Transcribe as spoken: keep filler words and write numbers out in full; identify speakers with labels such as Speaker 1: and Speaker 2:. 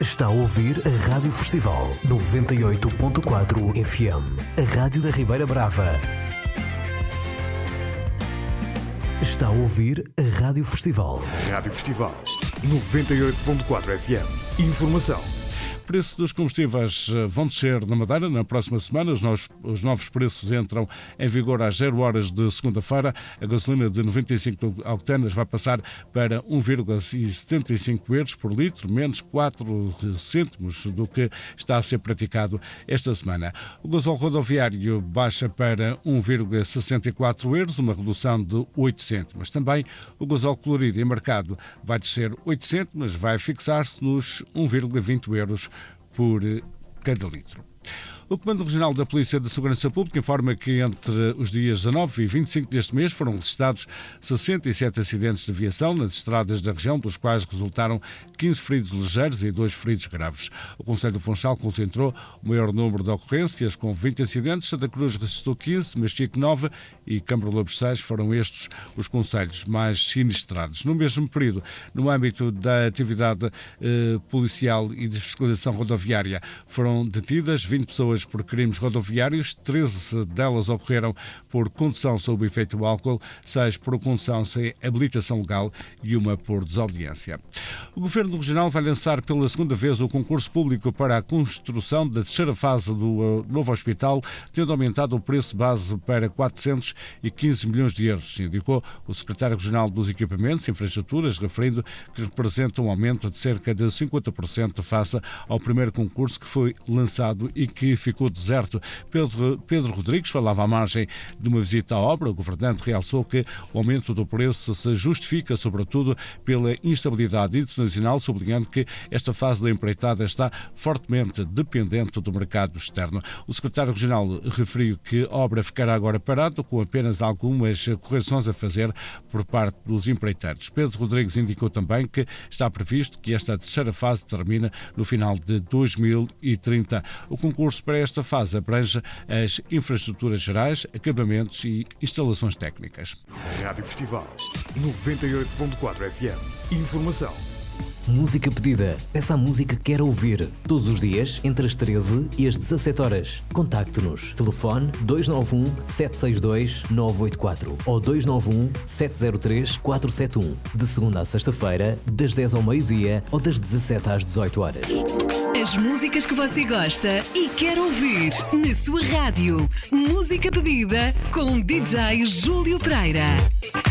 Speaker 1: Está a ouvir a Rádio Festival noventa e oito ponto quatro F M, a Rádio da Ribeira Brava. Está a ouvir a Rádio Festival.
Speaker 2: Rádio Festival noventa e oito ponto quatro F M. Informação.
Speaker 3: O preço dos combustíveis vão descer na Madeira na próxima semana. Os novos, os novos preços entram em vigor às zero horas de segunda-feira. A gasolina de noventa e cinco octanas vai passar para um vírgula setenta e cinco euros por litro, menos quatro cêntimos do que está a ser praticado esta semana. O gasóleo rodoviário baixa para um vírgula sessenta e quatro euros, uma redução de oito cêntimos. Também o gasóleo colorido em mercado vai descer oito cêntimos, vai fixar-se nos um vírgula vinte euros por cada litro. O Comando Regional da Polícia de Segurança Pública informa que entre os dias dezanove e vinte e cinco deste mês foram registrados sessenta e sete acidentes de viação nas estradas da região, dos quais resultaram quinze feridos ligeiros e dois feridos graves. O Conselho do Funchal concentrou o maior número de ocorrências, com vinte acidentes. Santa Cruz registrou quinze, Machico nove e Câmara de Lobos seis. Foram estes os concelhos mais sinistrados. No mesmo período, no âmbito da atividade eh, policial e de fiscalização rodoviária, foram detidas vinte pessoas por crimes rodoviários, treze delas ocorreram por condução sob o efeito do álcool, seis por condução sem habilitação legal e uma por desobediência. O Governo Regional vai lançar pela segunda vez o concurso público para a construção da terceira fase do novo hospital, tendo aumentado o preço base para quatrocentos e quinze milhões de euros, indicou o Secretário Regional dos Equipamentos e Infraestruturas, referindo que representa um aumento de cerca de cinquenta por cento face ao primeiro concurso que foi lançado e que ficou deserto. Pedro, Pedro Rodrigues falava à margem de uma visita à obra. O governante realçou que o aumento do preço se justifica, sobretudo, pela instabilidade internacional, sublinhando que esta fase da empreitada está fortemente dependente do mercado externo. O secretário regional referiu que a obra ficará agora parada, com apenas algumas correções a fazer por parte dos empreiteiros. Pedro Rodrigues indicou também que está previsto que esta terceira fase termine no final de dois mil e trinta. O concurso para esta fase abrange as infraestruturas gerais, acabamentos e instalações técnicas.
Speaker 2: Rádio Festival noventa e oito ponto quatro F M. Informação.
Speaker 1: Música pedida. Peça a música que quer ouvir. Todos os dias, entre as treze e as dezassete horas. Contacte-nos. Telefone dois nove um, sete seis dois, nove oito quatro ou dois nove um, sete zero três, quatro sete um. De segunda a sexta-feira, das dez ao meio-dia ou das dezassete às dezoito horas.
Speaker 4: As músicas que você gosta e quer ouvir na sua rádio. Música pedida com D J Júlio Pereira.